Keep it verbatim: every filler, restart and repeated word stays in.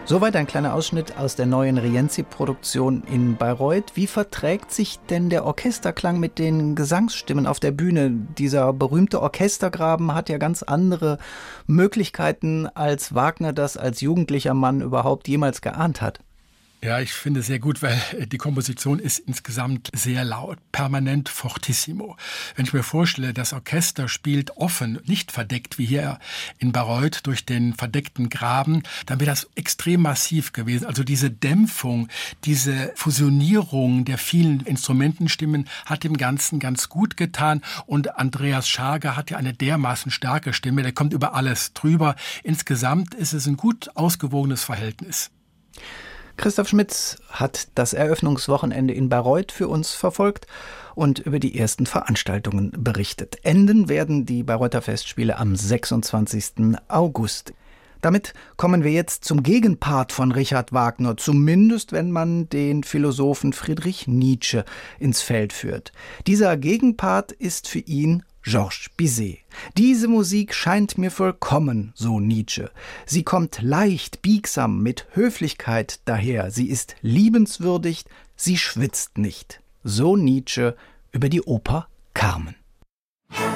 Soweit ein kleiner Ausschnitt aus der neuen Rienzi-Produktion in Bayreuth. Wie verträgt sich denn der Orchesterklang mit den Gesangsstimmen auf der Bühne? Dieser berühmte Orchestergraben hat ja ganz andere Möglichkeiten, als Wagner das als jugendlicher Mann überhaupt jemals geahnt hat. Ja, ich finde es sehr gut, weil die Komposition ist insgesamt sehr laut, permanent fortissimo. Wenn ich mir vorstelle, das Orchester spielt offen, nicht verdeckt, wie hier in Bayreuth durch den verdeckten Graben, dann wäre das extrem massiv gewesen. Also diese Dämpfung, diese Fusionierung der vielen Instrumentenstimmen hat dem Ganzen ganz gut getan. Und Andreas Schager hat ja eine dermaßen starke Stimme, der kommt über alles drüber. Insgesamt ist es ein gut ausgewogenes Verhältnis. Christoph Schmitz hat das Eröffnungswochenende in Bayreuth für uns verfolgt und über die ersten Veranstaltungen berichtet. Enden werden die Bayreuther Festspiele am sechsundzwanzigsten August. Damit kommen wir jetzt zum Gegenpart von Richard Wagner, zumindest wenn man den Philosophen Friedrich Nietzsche ins Feld führt. Dieser Gegenpart ist für ihn Georges Bizet. Diese Musik scheint mir vollkommen, so Nietzsche. Sie kommt leicht, biegsam, mit Höflichkeit daher. Sie ist liebenswürdig, sie schwitzt nicht. So Nietzsche über die Oper Carmen.